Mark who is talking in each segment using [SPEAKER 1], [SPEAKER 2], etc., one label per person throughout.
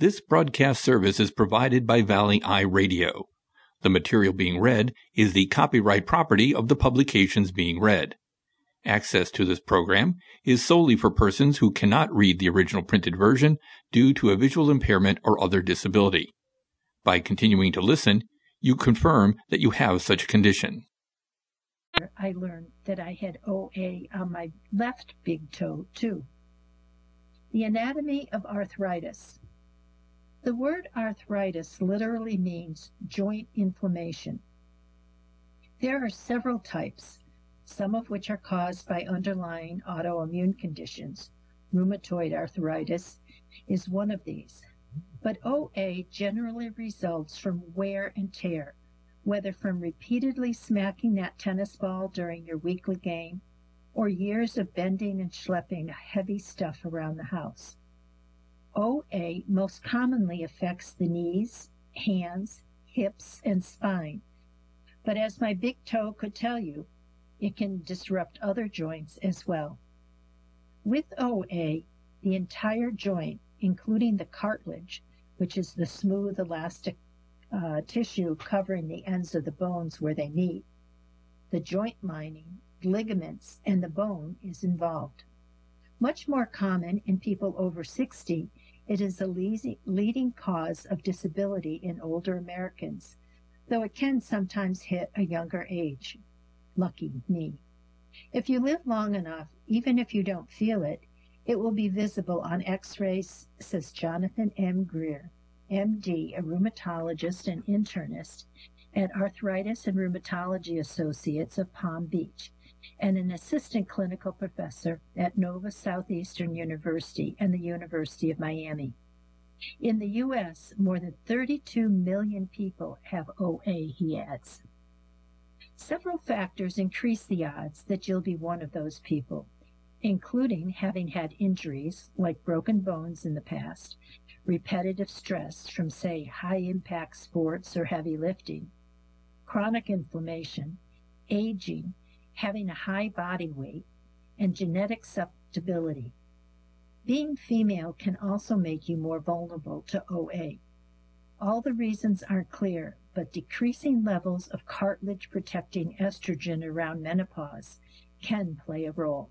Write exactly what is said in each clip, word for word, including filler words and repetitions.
[SPEAKER 1] This broadcast service is provided by Valley Eye Radio. The material being read is the copyright property of the publications being read. Access to this program is solely for persons who cannot read the original printed version due to a visual impairment or other disability. By continuing to listen, you confirm that you have such a condition.
[SPEAKER 2] I learned that I had O A on my left big toe, too. The anatomy of arthritis. The word arthritis literally means joint inflammation. There are several types, some of which are caused by underlying autoimmune conditions. Rheumatoid arthritis is one of these. But O A generally results from wear and tear, whether from repeatedly smacking that tennis ball during your weekly game, or years of bending and schlepping heavy stuff around the house. O A most commonly affects the knees, hands, hips, and spine, but as my big toe could tell you, it can disrupt other joints as well. With O A, the entire joint, including the cartilage, which is the smooth elastic uh, tissue covering the ends of the bones where they meet, the joint lining, ligaments, and the bone is involved. Much more common in people over sixty, it is a leading cause of disability in older Americans, though it can sometimes hit a younger age. Lucky me. If you live long enough, even if you don't feel it, it will be visible on x-rays, says Jonathan M. Greer, M D, a rheumatologist and internist at Arthritis and Rheumatology Associates of Palm Beach, and an assistant clinical professor at Nova Southeastern University and the University of Miami. In the U S, more than thirty-two million people have O A, he adds. Several factors increase the odds that you'll be one of those people, including having had injuries like broken bones in the past, repetitive stress from, say, high-impact sports or heavy lifting, chronic inflammation, aging, having a high body weight, and genetic susceptibility. Being female can also make you more vulnerable to O A. All the reasons aren't clear, but decreasing levels of cartilage-protecting estrogen around menopause can play a role.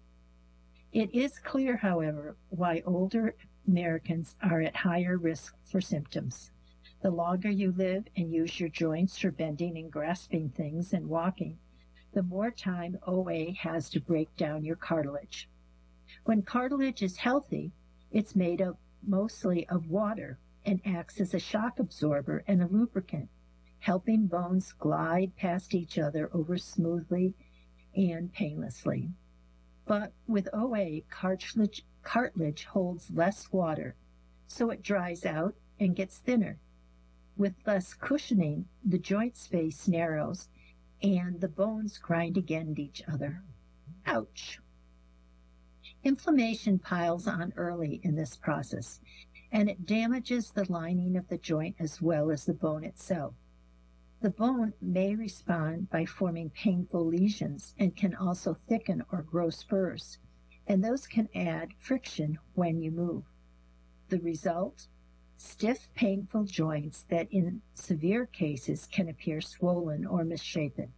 [SPEAKER 2] It is clear, however, why older Americans are at higher risk for symptoms. The longer you live and use your joints for bending and grasping things and walking, the more time O A has to break down your cartilage. When cartilage is healthy, it's made up mostly of water and acts as a shock absorber and a lubricant, helping bones glide past each other over smoothly and painlessly. But with O A, cartilage, cartilage holds less water, so it dries out and gets thinner. With less cushioning, the joint space narrows and the bones grind against each other. Ouch! Inflammation piles on early in this process, and it damages the lining of the joint as well as the bone itself. The bone may respond by forming painful lesions and can also thicken or grow spurs, and those can add friction when you move. The result? Stiff, painful joints that in severe cases can appear swollen or misshapen.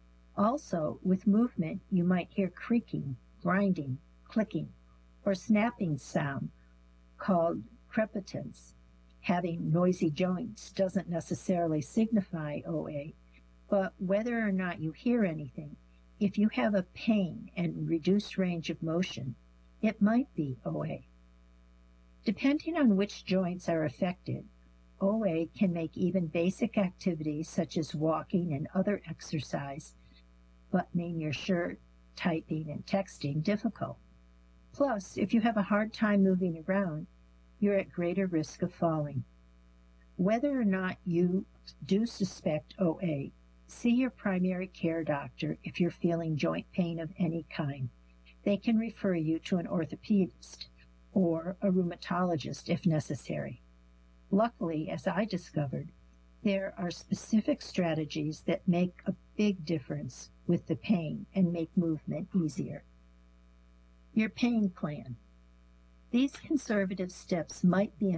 [SPEAKER 2] Also, with movement, you might hear creaking, grinding, clicking, or snapping sound called crepitance. Having noisy joints doesn't necessarily signify O A, but whether or not you hear anything, if you have a pain and reduced range of motion, it might be O A. Depending on which joints are affected, O A can make even basic activities such as walking and other exercise, buttoning your shirt, typing, and texting difficult. Plus, if you have a hard time moving around, you're at greater risk of falling. Whether or not you do suspect O A, see your primary care doctor if you're feeling joint pain of any kind. They can refer you to an orthopedist or a rheumatologist if necessary. Luckily, as I discovered, there are specific strategies that make a big difference with the pain and make movement easier. Your pain plan. These conservative steps might be